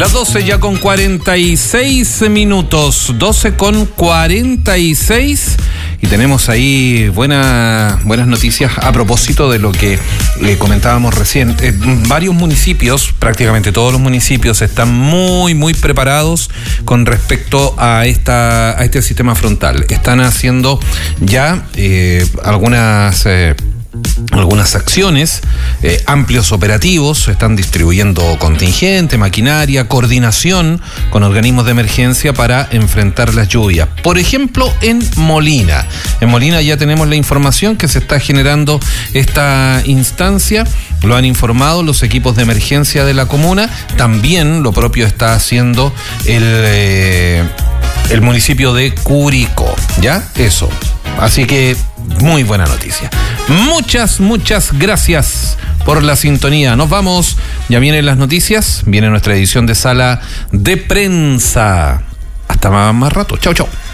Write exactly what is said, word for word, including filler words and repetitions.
Las doce ya con cuarenta y seis minutos, doce con cuarenta y seis, y tenemos ahí buena, buenas noticias a propósito de lo que eh, comentábamos recién. Eh, varios municipios, prácticamente todos los municipios, están muy, muy preparados con respecto a, esta, a este sistema frontal. Están haciendo ya eh, algunas... Eh, algunas acciones, eh, amplios operativos, están distribuyendo contingente, maquinaria, coordinación con organismos de emergencia para enfrentar las lluvias. Por ejemplo, en Molina. En Molina ya tenemos la información que se está generando esta instancia, lo han informado los equipos de emergencia de la comuna, también lo propio está haciendo el, eh, el municipio de Curicó, ¿ya? Eso. Así que muy buena noticia. Muchas, muchas gracias por la sintonía. Nos vamos. Ya vienen las noticias. Viene nuestra edición de Sala de Prensa. Hasta más, más rato. Chau, chau.